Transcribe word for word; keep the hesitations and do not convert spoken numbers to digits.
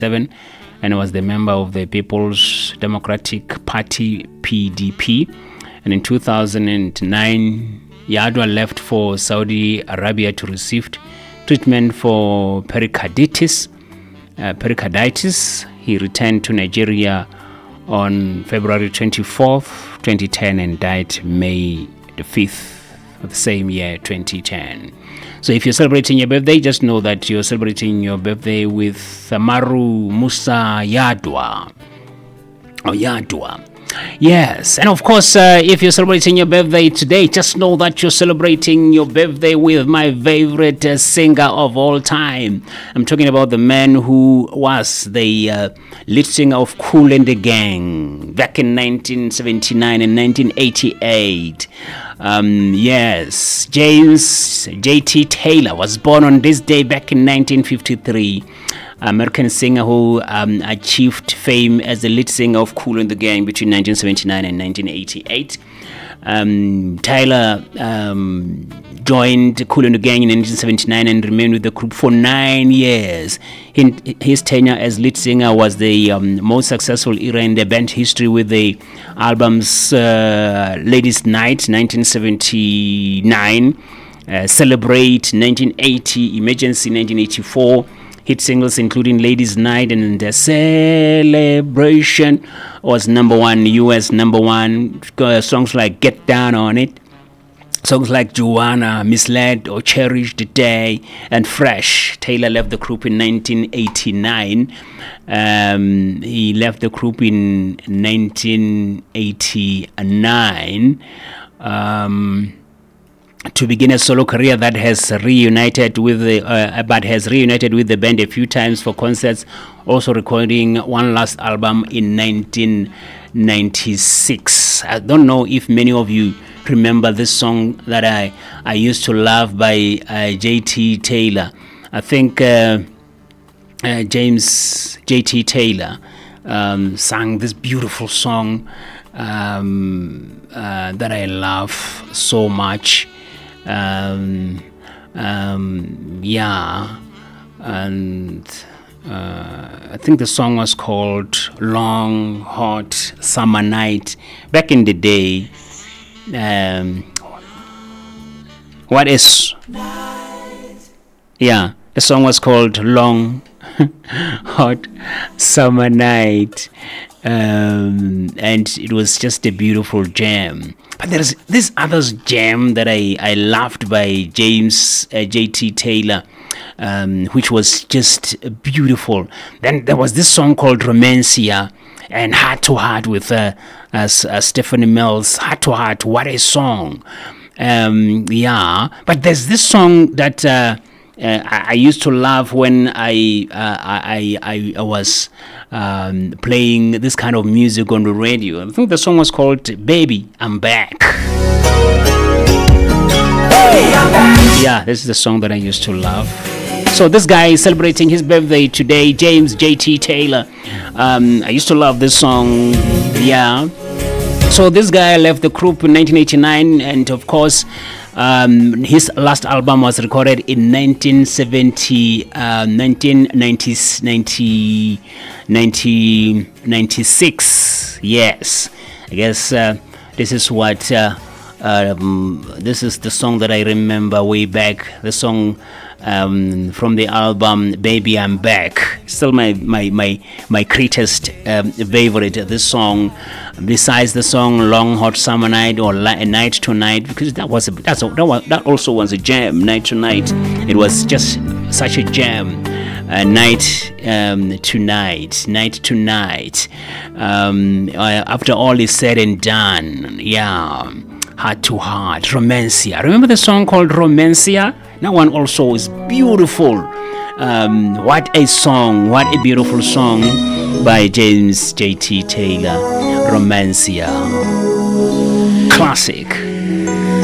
seven, and was the member of the People's Democratic Party, P D P. And in two thousand nine, Yadwa left for Saudi Arabia to receive treatment for pericarditis. Uh, pericarditis. He returned to Nigeria on February twenty-fourth, twenty ten, and died May the fifth of the same year, twenty ten. So if you're celebrating your birthday, just know that you're celebrating your birthday with Maru Musa Yadwa. Or Yadwa. Yes, and of course, uh, if you're celebrating your birthday today, just know that you're celebrating your birthday with my favorite uh, singer of all time. I'm talking about the man who was the uh, lead singer of Kool and the Gang back in nineteen seventy-nine and nineteen eighty-eight. Um, yes, James J T Taylor was born on this day back in nineteen fifty-three. American singer who um, achieved fame as the lead singer of Kool and the Gang between nineteen seventy-nine and nineteen eighty-eight. Um, Tyler um, joined Kool and the Gang in nineteen seventy-nine and remained with the group for nine years. He, his tenure as lead singer was the um, most successful era in the band history, with the albums uh, Ladies' Night nineteen seventy-nine, uh, Celebrate nineteen eighty, Emergency nineteen eighty-four. Hit singles including Ladies' Night and The Celebration was number one, U S number one. Uh, songs like Get Down on It, songs like Joanna, Misled or Cherish the Day, and Fresh. Taylor left the group in nineteen eighty-nine. Um, he left the group in nineteen eighty-nine. Um... to begin a solo career that has reunited with the uh, but has reunited with the band a few times for concerts, also recording one last album in nineteen ninety-six. I don't know if many of you remember this song that I I used to love by uh, J T Taylor. I think uh, uh, James J T Taylor um, sang this beautiful song um, uh, that I love so much. Um, um, yeah, and uh, I think the song was called Long Hot Summer Night. Back in the day, um, what is, yeah, the song was called Long Hot Summer Night. Um, and it was just a beautiful jam. But there's this other jam that I, I loved by James uh, J T Taylor, um, which was just beautiful. Then there was this song called Romancia and Heart to Heart with uh, uh, uh, Stephanie Mills. Heart to Heart, what a song. Um, yeah, but there's this song that uh, uh, I, I used to love when I, uh, I, I, I was Um, playing this kind of music on the radio. I think the song was called Baby, I'm Back. Baby, I'm back. Yeah, this is the song that I used to love. So this guy is celebrating his birthday today, James J T Taylor. Um, I used to love this song. Yeah. So this guy left the group in nineteen eighty-nine, and of course, Um, his last album was recorded in nineteen seventy, uh, nineteen ninety, ninety, ninety, ninety-six. Yes, I guess uh, this is what uh, um, this is the song that I remember way back. The song um, from the album "Baby I'm Back." Still my my my my greatest um, favorite. This song, besides the song "Long Hot Summer Night" or li- "Night to Night," because that was a, that's a, that was that also was a jam. Night to Night, it was just such a jam. Uh, night um, to night, night to night. Um, uh, after all is said and done, yeah. Heart to Heart, Romancia. Remember the song called Romancia? That one also is beautiful. Um, what a song, what a beautiful song by James J T Taylor, Romancia. Classic.